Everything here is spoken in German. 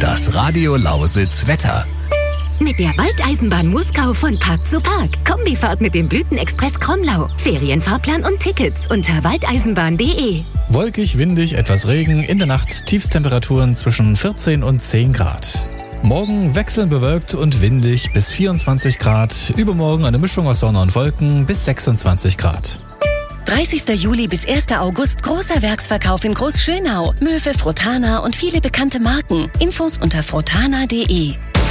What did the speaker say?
Das Radio Lausitz Wetter. Mit der Waldeisenbahn Muskau von Park zu Park. Kombifahrt mit dem Blütenexpress Kromlau. Ferienfahrplan und Tickets unter waldeisenbahn.de. Wolkig, windig, etwas Regen, in der Nacht Tiefstemperaturen zwischen 14 und 10 Grad. Morgen wechselnd bewölkt und windig bis 24 Grad. Übermorgen eine Mischung aus Sonne und Wolken bis 26 Grad. 30. Juli bis 1. August großer Werksverkauf in Großschönau. Möwe, Frotana und viele bekannte Marken. Infos unter frotana.de.